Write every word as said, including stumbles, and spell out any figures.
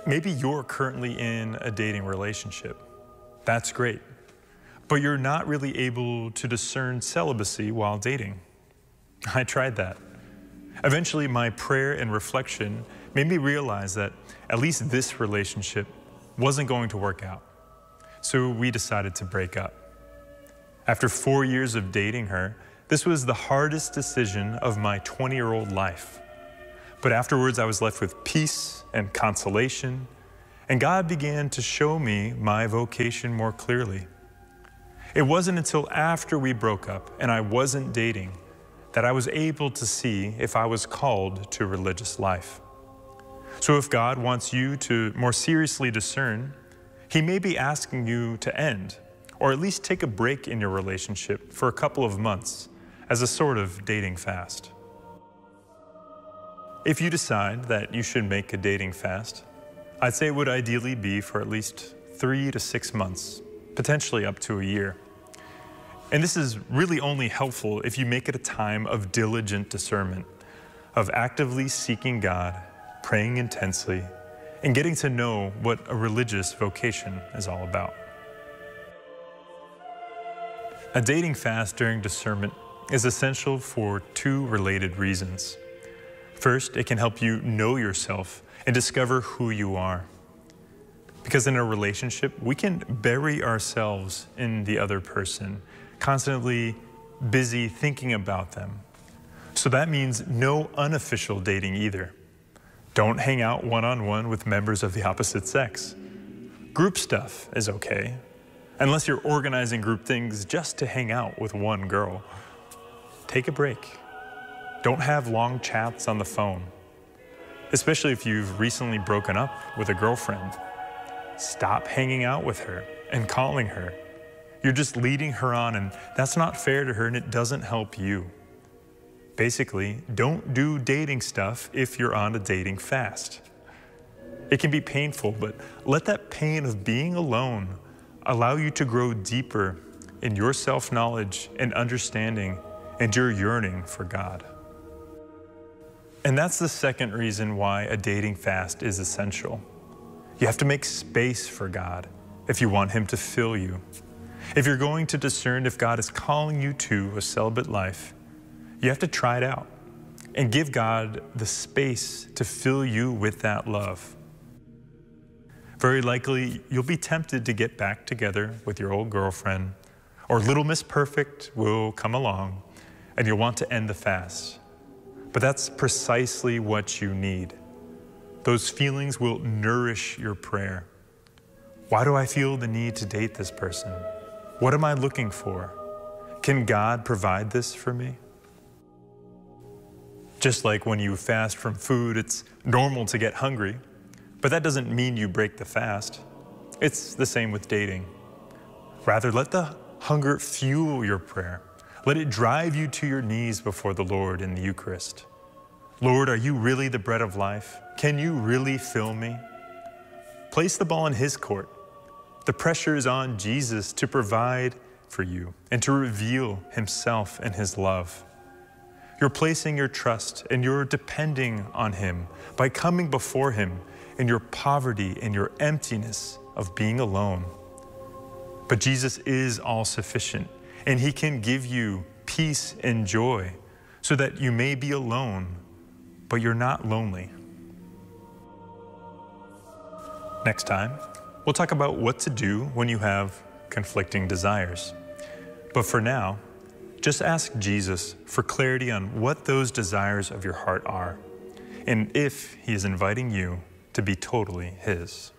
Maybe you're currently in a dating relationship. That's great. But you're not really able to discern celibacy while dating. I tried that. Eventually, my prayer and reflection made me realize that at least this relationship wasn't going to work out. So we decided to break up. After four years of dating her, this was the hardest decision of my twenty-year-old life. But afterwards, I was left with peace and consolation, and God began to show me my vocation more clearly. It wasn't until after we broke up and I wasn't dating that I was able to see if I was called to religious life. So if God wants you to more seriously discern, He may be asking you to end, or at least take a break in your relationship for a couple of months as a sort of dating fast. If you decide that you should make a dating fast, I'd say it would ideally be for at least three to six months, potentially up to a year. And this is really only helpful if you make it a time of diligent discernment, of actively seeking God, praying intensely, and getting to know what a religious vocation is all about. A dating fast during discernment is essential for two related reasons. First, it can help you know yourself and discover who you are. Because in a relationship, we can bury ourselves in the other person, constantly busy thinking about them. So that means no unofficial dating either. Don't hang out one-on-one with members of the opposite sex. Group stuff is okay, unless you're organizing group things just to hang out with one girl. Take a break. Don't have long chats on the phone, especially if you've recently broken up with a girlfriend. Stop hanging out with her and calling her. You're just leading her on, and that's not fair to her, and it doesn't help you. Basically, don't do dating stuff if you're on a dating fast. It can be painful, but let that pain of being alone allow you to grow deeper in your self-knowledge and understanding and your yearning for God. And that's the second reason why a dating fast is essential. You have to make space for God if you want Him to fill you. If you're going to discern if God is calling you to a celibate life, you have to try it out and give God the space to fill you with that love. Very likely, you'll be tempted to get back together with your old girlfriend, or Little Miss Perfect will come along, and you'll want to end the fast. But that's precisely what you need. Those feelings will nourish your prayer. Why do I feel the need to date this person? What am I looking for? Can God provide this for me? Just like when you fast from food, it's normal to get hungry, but that doesn't mean you break the fast. It's the same with dating. Rather, let the hunger fuel your prayer. Let it drive you to your knees before the Lord in the Eucharist. Lord, are you really the bread of life? Can you really fill me? Place the ball in His court. The pressure is on Jesus to provide for you and to reveal Himself and His love. You're placing your trust and you're depending on Him by coming before Him in your poverty and your emptiness of being alone. But Jesus is all sufficient, and He can give you peace and joy so that you may be alone, but you're not lonely. Next time, we'll talk about what to do when you have conflicting desires. But for now, just ask Jesus for clarity on what those desires of your heart are, and if He is inviting you to be totally His.